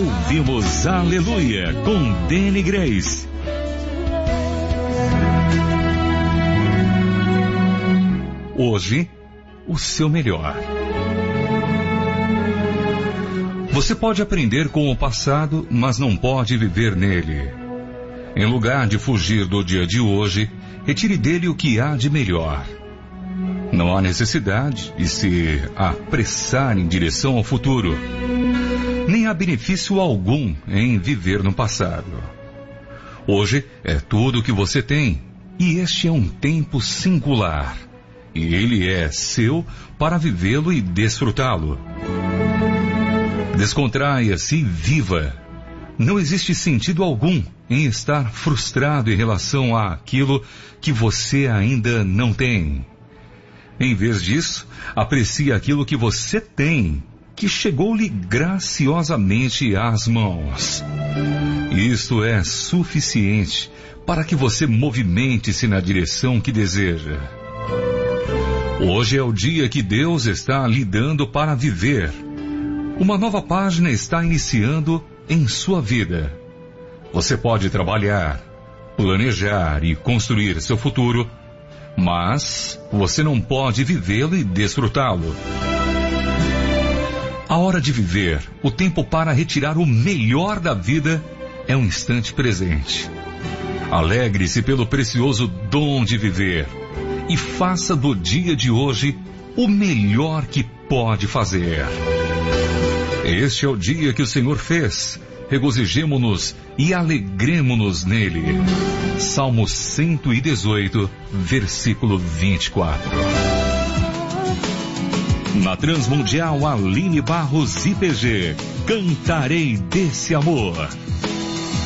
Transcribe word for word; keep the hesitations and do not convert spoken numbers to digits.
ouvimos Aleluia com Danny Grace. Hoje, o seu melhor. Você pode aprender com o passado, mas não pode viver nele. Em lugar de fugir do dia de hoje, retire dele o que há de melhor. Não há necessidade de se apressar em direção ao futuro. Nem há benefício algum em viver no passado. Hoje é tudo o que você tem, e este é um tempo singular. E ele é seu para vivê-lo e desfrutá-lo. Descontraia-se e viva. Não existe sentido algum em estar frustrado em relação àquilo que você ainda não tem. Em vez disso, aprecie aquilo que você tem, que chegou-lhe graciosamente às mãos. Isto é suficiente para que você movimente-se na direção que deseja. Hoje é o dia que Deus está lhe dando para viver. Uma nova página está iniciando em sua vida. Você pode trabalhar, planejar e construir seu futuro, mas você não pode vivê-lo e desfrutá-lo. A hora de viver, o tempo para retirar o melhor da vida é um instante presente. Alegre-se pelo precioso dom de viver e faça do dia de hoje o melhor que pode fazer. Este é o dia que o Senhor fez. Regozijemo-nos e alegremo-nos nele. Salmo cento e dezoito, versículo vinte e quatro. Na Transmundial Aline Barros I P G, cantarei desse amor.